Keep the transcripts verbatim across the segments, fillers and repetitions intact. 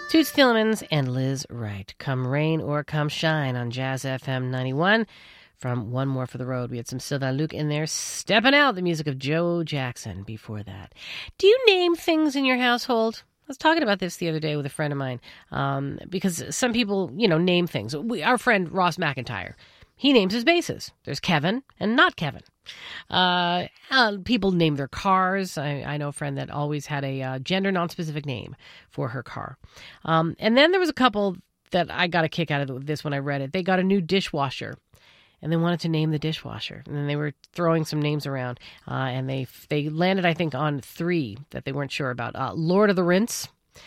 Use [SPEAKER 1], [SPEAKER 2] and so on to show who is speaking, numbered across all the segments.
[SPEAKER 1] Toots Thielemans and Liz Wright. Come rain or come shine on Jazz F M ninety-one. From One More for the Road, we had some Sylvain Luc in there. Stepping Out, the music of Joe Jackson before that. Do you name things in your household? I was talking about this the other day with a friend of mine, um, because some people, you know, name things. We, our friend Ross McIntyre, he names his basses. There's Kevin and not Kevin. Uh, uh, people name their cars. I, I know a friend that always had a uh, gender nonspecific name for her car. Um, and then there was a couple that I got a kick out of this when I read it. They got a new dishwasher, and they wanted to name the dishwasher. And then they were throwing some names around, uh, and they they landed, I think, on three that they weren't sure about. Uh, Lord of the Rinse,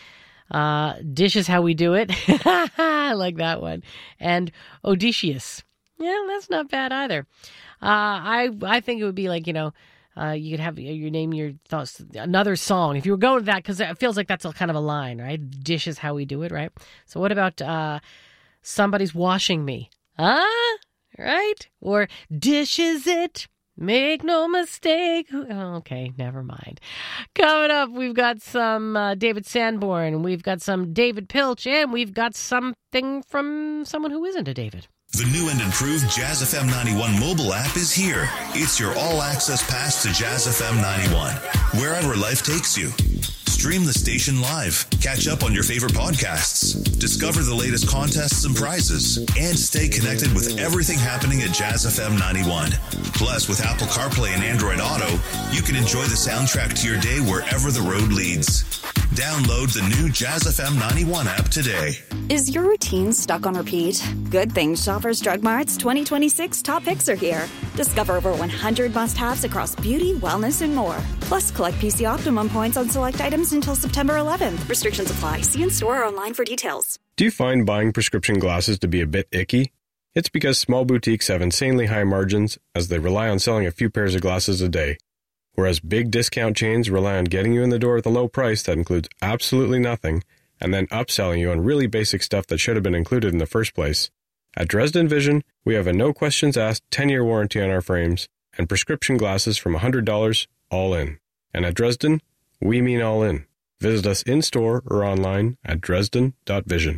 [SPEAKER 1] uh, Dish is How We Do It. I like that one. And Odysseus. Yeah, that's not bad either. Uh, I I think it would be like, you know, uh, you could have your name your thoughts, another song. If you were going with that, because it feels like that's a kind of a line, right? Dish is how we do it, right? So what about uh, Somebody's Washing Me? Huh? Right? Or dishes it, make no mistake. Okay, never mind. Coming up, we've got some uh, David Sanborn, we've got some David Pilch, and we've got something from someone who isn't a David.
[SPEAKER 2] The new and improved Jazz F M ninety-one mobile app is here. It's your all-access pass to Jazz F M ninety-one, wherever life takes you. Stream the station live, catch up on your favorite podcasts, discover the latest contests and prizes, and stay connected with everything happening at Jazz F M ninety-one. Plus, with Apple CarPlay and Android Auto, you can enjoy the soundtrack to your day wherever the road leads. Download the new Jazz F M ninety-one app today.
[SPEAKER 3] Is your routine stuck on repeat? Good thing Shoppers Drug Mart's twenty twenty-six top picks are here. Discover over one hundred must-haves across beauty, wellness, and more. Plus, collect P C Optimum points on select items until September eleventh. Restrictions apply. See in store or online for details.
[SPEAKER 4] Do you find buying prescription glasses to be a bit icky? It's because small boutiques have insanely high margins as they rely on selling a few pairs of glasses a day, whereas big discount chains rely on getting you in the door with a low price that includes absolutely nothing and then upselling you on really basic stuff that should have been included in the first place. At Dresden Vision, we have a no-questions-asked ten-year warranty on our frames and prescription glasses from one hundred dollars all in. And at Dresden, we mean all in. Visit us in-store or online at dresden dot vision.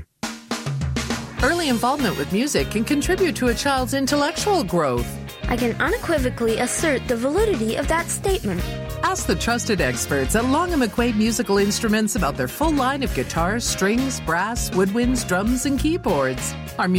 [SPEAKER 5] Early involvement with music can contribute to a child's intellectual growth.
[SPEAKER 6] I can unequivocally assert the validity of that statement.
[SPEAKER 5] Ask the trusted experts at Long and McQuaid Musical Instruments about their full line of guitars, strings, brass, woodwinds, drums, and keyboards. Our